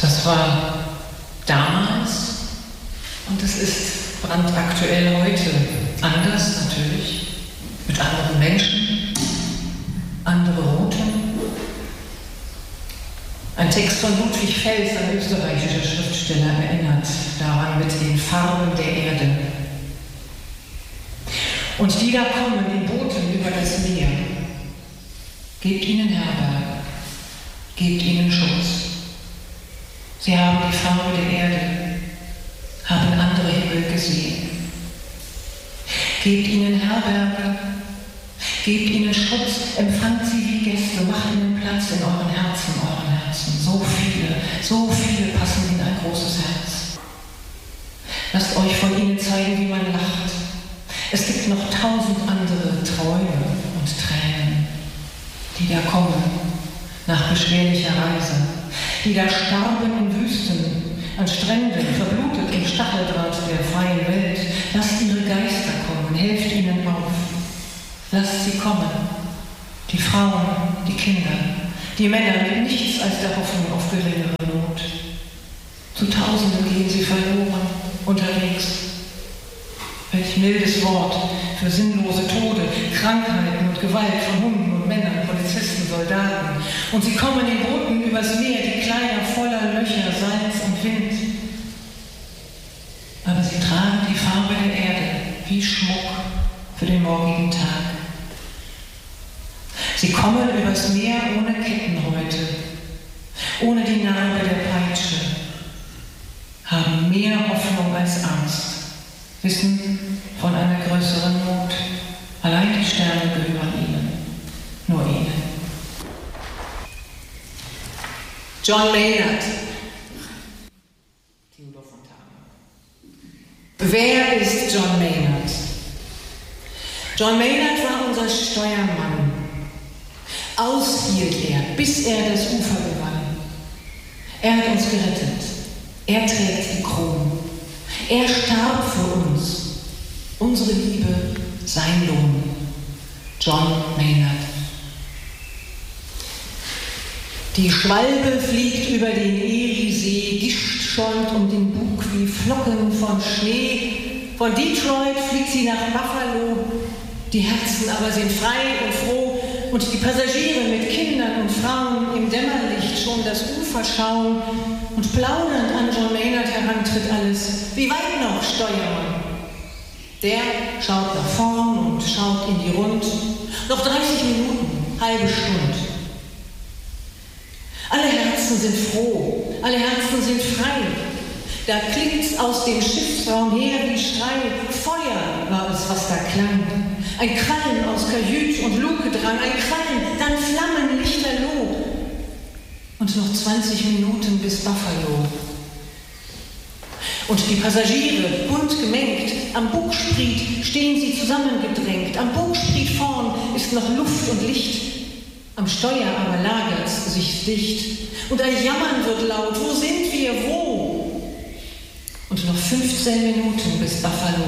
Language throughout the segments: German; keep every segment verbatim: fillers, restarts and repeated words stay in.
Das war damals und es ist brandaktuell heute. Anders natürlich, mit anderen Menschen, andere Routen. Ein Text von Ludwig Fels, ein österreichischer Schriftsteller, erinnert daran mit den Farben der Erde. Und die da kommen in Booten über das Meer, gebt ihnen Herberge, gebt ihnen Schutz. Sie haben die Farbe der Erde, haben andere Himmel gesehen. Gebt ihnen Herberge, gebt ihnen Schutz, empfangt sie wie Gäste, macht ihnen Platz in euren Herzen, euren Herzen. So viele, so viele passen in ein großes Herz. Lasst euch von ihnen zeigen, wie man lacht. Es gibt noch tausend andere Träume und Tränen, die da kommen, nach beschwerlicher Reise, die da starben in Wüsten, an Stränden, verblutet im Stacheldraht der freien Welt. Lasst ihre Geister kommen, helft ihnen auf. Lasst sie kommen, die Frauen, die Kinder, die Männer mit nichts als der Hoffnung auf geringere Not. Zu Tausenden gehen sie verloren, unterwegs. Welch mildes Wort für sinnlose Tode, Krankheiten und Gewalt von Hunden und Männern, Polizisten, Soldaten. Und sie kommen in Booten übers Meer, die Kleider voller Löcher, Salz und Wind. Aber sie tragen die Farbe der Erde wie Schmuck für den morgigen Tag. Sie kommen übers Meer ohne Kettenhäute, ohne die Narbe der Peitsche, haben mehr Hoffnung als Angst, wissen von einer größeren Not. Allein die Sterne gehören ihnen, nur ihnen. John Maynard. Theodor Fontane. Wer ist John Maynard? John Maynard war unser Steuermann. Aushielt er, bis er das Ufer gewann. Er hat uns gerettet. Er trägt die Krone. Er starb für uns. Unsere Liebe, sein Lohn. John Maynard. Die Schwalbe fliegt über den Eriesee, Gischt schäumt um den Bug wie Flocken von Schnee. Von Detroit fliegt sie nach Buffalo. Die Herzen aber sind frei und froh. Und die Passagiere mit Kindern und Frauen im Dämmerlicht schon das Ufer schauen und plaudernd an John Maynard herantritt alles. Wie weit noch, Steuermann? Der schaut nach vorn und schaut in die Rund. Noch dreißig Minuten, halbe Stunde. Alle Herzen sind froh, alle Herzen sind frei. Da klingt's aus dem Schiffsraum her wie Schrei. Feuer war es, was da klang. Ein Qualm aus Kajüt und Luke drang, ein Qualm, dann Flammen, lichterloh. Und noch zwanzig Minuten bis Buffalo. Und die Passagiere, bunt gemengt, am Bugspriet stehen sie zusammengedrängt. Am Bugspriet vorn ist noch Luft und Licht. Am Steuer aber lagert's sich dicht. Und ein Jammern wird laut, wo sind wir, wo? Und noch fünfzehn Minuten bis Buffalo.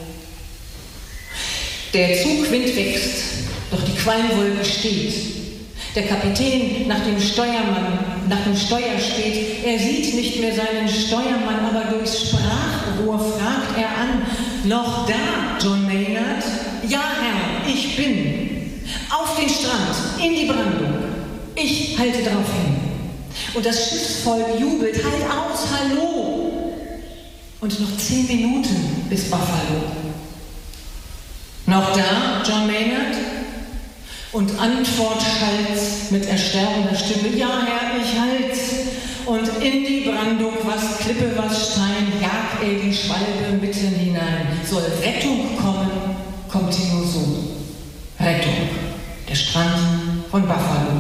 Der Zugwind wächst, doch die Qualmwolke steht. Der Kapitän nach dem Steuermann, nach dem Steuer steht. Er sieht nicht mehr seinen Steuermann, aber durchs Sprachrohr fragt er an: Noch da, John Maynard? Ja, Herr, ich bin. Auf den Strand, in die Brandung. Ich halte drauf hin. Und das Schiffsvolk jubelt: Halt aus, hallo! Und noch zehn Minuten bis Buffalo. Noch da, John Maynard? Und Antwort schallt's mit ersterbender Stimme: Ja, Herr, ich halt's. Und in die Brandung, was Klippe, was Stein, jagt er die Schwalbe mitten hinein. Soll Rettung kommen, kommt sie nur so. Rettung, der Strand von Buffalo.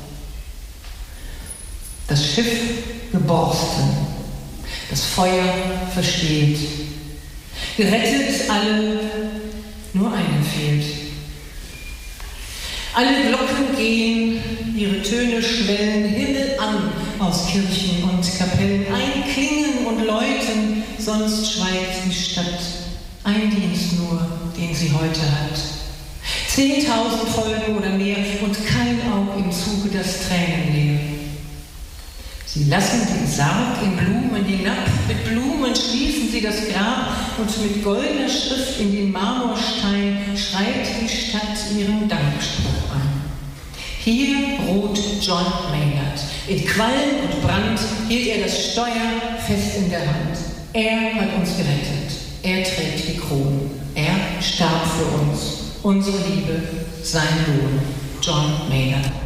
Das Schiff geborsten, das Feuer versteht. Gerettet alle, nur eine fehlt. Alle Glocken gehen, ihre Töne schwellen Himmel an aus Kirchen und Kapellen. Ein Klingen und Läuten, sonst schweigt die Stadt. Ein Dienst nur, den sie heute hat. Zehntausend Folgen oder mehr und kein Auge im Zuge, das Tränen leer. Sie lassen den Sarg in Blumen hinab, mit Blumen schließen sie das Grab und mit goldener Schrift in den Marmorstein schreit die Stadt ihren Dankspruch an. Hier ruht John Maynard. In Qualm und Brand hielt er das Steuer fest in der Hand. Er hat uns gerettet. Er trägt die Krone. Er starb für uns. Unsere Liebe, sein Lohn. John Maynard.